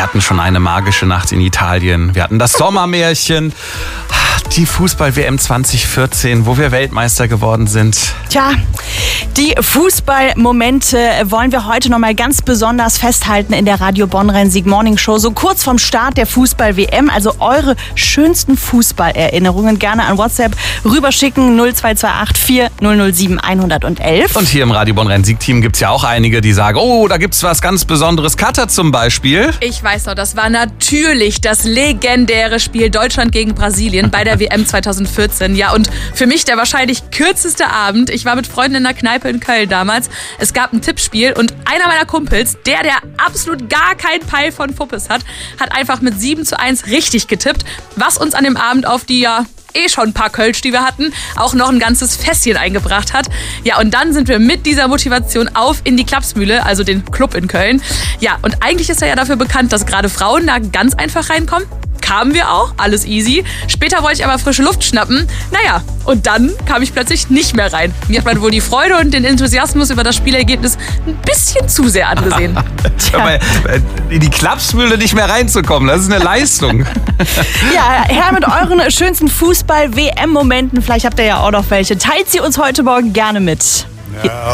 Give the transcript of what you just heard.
Wir hatten schon eine magische Nacht in Italien. Wir hatten das Sommermärchen. Die Fußball-WM 2014, wo wir Weltmeister geworden sind. Tja, die Fußballmomente wollen wir heute nochmal ganz besonders festhalten in der Radio Bonn Rhein-Sieg Morning Show. So kurz vom Start der Fußball-WM, also eure schönsten Fußballerinnerungen gerne an WhatsApp rüberschicken 0228 4007 111. Und hier im Radio Bonn Rhein-Sieg-Team gibt es ja auch einige, die sagen, oh, da gibt es was ganz Besonderes. Katar zum Beispiel. Ich weiß noch, das war natürlich das legendäre Spiel Deutschland gegen Brasilien bei der WM 2014. Ja, und für mich der wahrscheinlich kürzeste Abend. Ich war mit Freunden in der Kneipe in Köln damals. Es gab ein Tippspiel und einer meiner Kumpels, der absolut gar keinen Peil von Fuppes hat einfach mit 7:1 richtig getippt, was uns an dem Abend auf die schon ein paar Kölsch, die wir hatten, auch noch ein ganzes Fässchen eingebracht hat. Ja, und dann sind wir mit dieser Motivation auf in die Klapsmühle, also den Club in Köln. Ja, und eigentlich ist er ja dafür bekannt, dass gerade Frauen da ganz einfach reinkommen. Kamen wir auch, alles easy. Später wollte ich aber frische Luft schnappen. Naja, und dann kam ich plötzlich nicht mehr rein. Mir hat man wohl die Freude und den Enthusiasmus über das Spielergebnis ein bisschen zu sehr angesehen. Aber in die Klapsmühle nicht mehr reinzukommen, das ist eine Leistung. Ja, her mit euren schönsten Fußball-WM-Momenten. Vielleicht habt ihr ja auch noch welche. Teilt sie uns heute Morgen gerne mit. Ja.